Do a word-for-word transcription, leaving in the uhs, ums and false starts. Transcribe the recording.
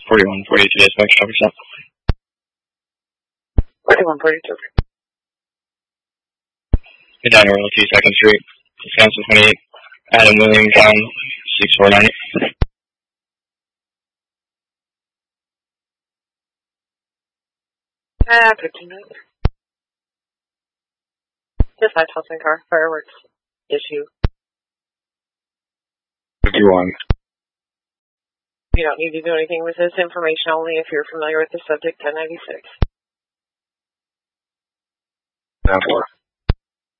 forty-one forty-two dispatch, over stop. forty-one forty-two. Medina Royalty, second Street, Wisconsin twenty-eight. Adam Williams on six four nine eight. Ah, fifteen minutes. Dispatch, Hudson car, fireworks issue. fifty-one. You don't need to do anything with this information, only if you're familiar with the subject ten ninety-six. nine four.